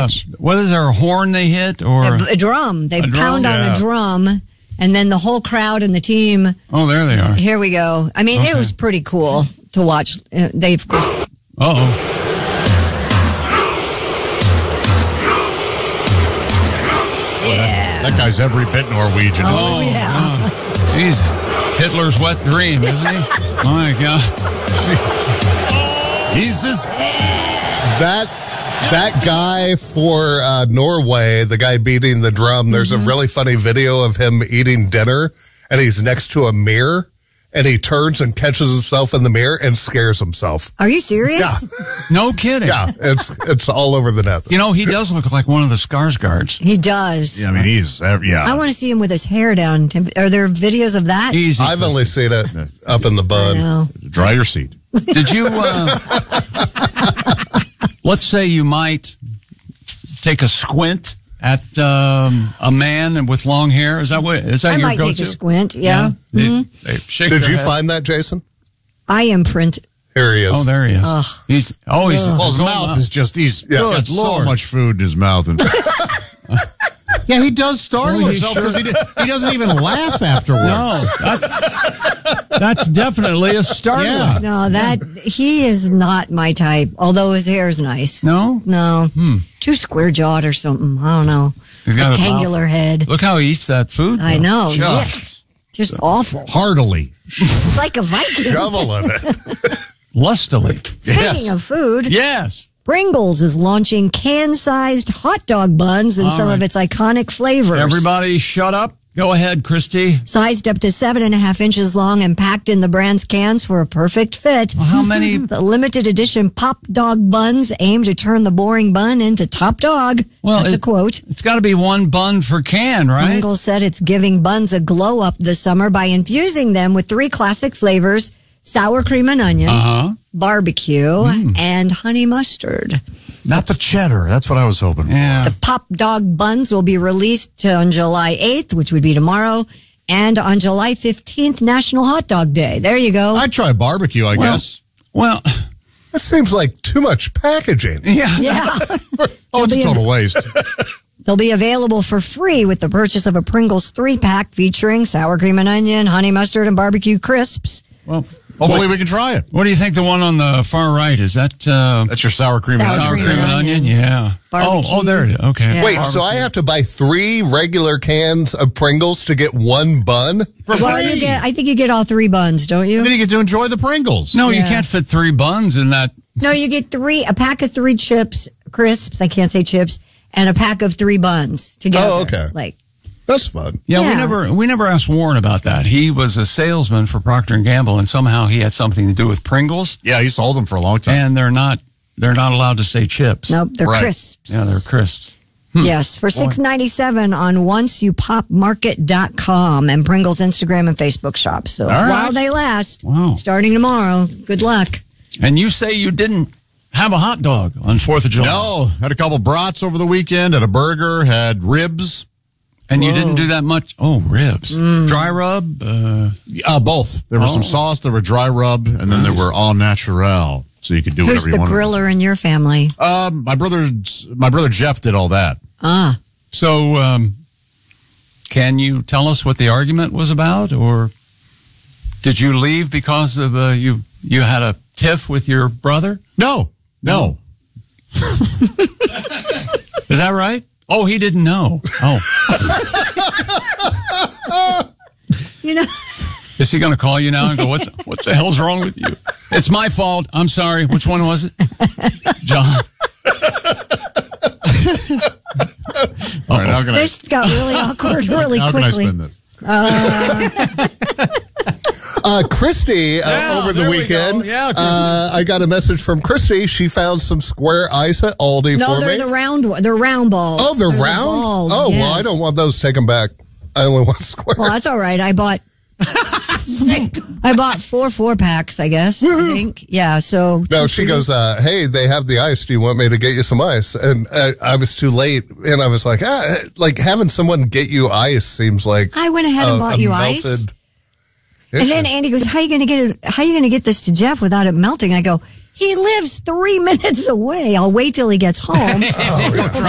watch. What is there, a horn they hit? Or a drum. They pound on a drum, and then the whole crowd and the team. Oh, there they are. Here we go. I mean, it was pretty cool to watch. They, of course. Uh-oh. Yeah. That guy's every bit Norwegian. Oh, yeah. He's Hitler's wet dream, isn't he? My God. He's just... That guy for Norway, the guy beating the drum, there's a really funny video of him eating dinner, and he's next to a mirror, and he turns and catches himself in the mirror and scares himself. Are you serious? Yeah. No kidding. Yeah, it's all over the net. You know, he does look like one of the Skarsgårds. He does. Yeah, I mean, he's... I want to see him with his hair down. Are there videos of that? Easy. I've only seen it up in the bun. I know. Dry your seat. Did you... let's say you might take a squint at a man with long hair. Is that your go-to? I might take a squint, yeah. They shake Did their you head. find that, Jason? I imprint. Here he is. Oh, there he is. Ugh. He's Well, his mouth is just, he's got so Lord. much food in his mouth. And yeah, he does startle Well, he himself sure- because he doesn't even laugh afterwards. No, that's definitely a startler. Yeah. No, he is not my type, although his hair is nice. No? No. Too square-jawed or something. I don't know. He's got a Rectangular head. Look how he eats that food. I know. Just Just awful. heartily. It's like a Viking. Shoveling it. Lustily. Speaking of food, Yes. Pringles is launching can-sized hot dog buns in some of its iconic flavors. Everybody shut up. Go ahead, Christy. Sized up to 7.5 inches long and packed in the brand's cans for a perfect fit. Well, how many? The limited edition Pop Dog buns aim to turn the boring bun into top dog. Well, That's a quote. It's got to be one bun per can, right? Pringles said it's giving buns a glow up this summer by infusing them with 3 classic flavors: sour cream and onion, barbecue, and honey mustard. Not the cheddar. That's what I was hoping for. Yeah. The Pop Dog buns will be released on July 8th, which would be tomorrow, and on July 15th, National Hot Dog Day. There you go. I'd try barbecue, I guess. Well, That seems like too much packaging. yeah. Yeah. Oh, it's a total waste. They'll be available for free with the purchase of a Pringles 3-pack featuring sour cream and onion, honey mustard, and barbecue crisps. Well, Hopefully we can try it. what do you think the one on the far right is? That That's your sour cream and Sour onion. sour cream cream and and onion? onion. Yeah. Barbecue. Oh, there it is. Okay. Yeah. Wait, Barbecue. so I have to buy 3 regular cans of Pringles to get 1 bun? For Well, free. I think you get all 3 buns, don't you? Then you get to enjoy the Pringles. No, you Yeah. can't fit 3 buns in that. No, you get a pack of 3 chips, crisps, I can't say chips, and a pack of 3 buns together. Oh, okay. Like, That's fun. Yeah, Yeah. we never asked Warren about that. He was a salesman for Procter & Gamble, and somehow he had something to do with Pringles, Yeah, he sold them for a long time. and they're not allowed to say chips. nope, they're Right. crisps. Yeah, they're crisps. Yes, for $6.97 on onceyoupopmarket.com and Pringles Instagram and Facebook shop. So right. while they last, Wow. starting tomorrow, good luck. And you say you didn't have a hot dog on 4th of July. No, had a couple brats over the weekend, had a burger, had ribs. And you didn't do that much? Oh, ribs. Dry rub? Both. There was some sauce, there were dry rub, and then there were au naturel. So you could do Who's whatever the you wanted. griller in your family? My brother Jeff did all that. So, can you tell us what the argument was about? Or did you leave because of you had a tiff with your brother? No. Is that right? Oh, he didn't know. Oh. You know, Is he going to call you now and go, what the hell's wrong with you? It's my fault. I'm sorry. Which one was it? John. All right, how can this got really awkward really how can I quickly. spin this? Christy, over the there we weekend, go. Yeah, Christy. I got a message from Christy. She found some square ice at Aldi No, for they're me. the round one. They're round balls. Oh, they're the round? balls, Oh, well, yes. I don't want those taken back. I only want square. Well, that's all right. I bought 4 4-packs, I guess. I think. Yeah, so. No, she goes, hey, they have the ice. Do you want me to get you some ice? And I was too late. And I was like, like having someone get you ice seems like I went ahead and bought you ice. melted And then Andy goes, how are you going to get this to Jeff without it melting? I go, he lives 3 minutes away. I'll wait till he gets home.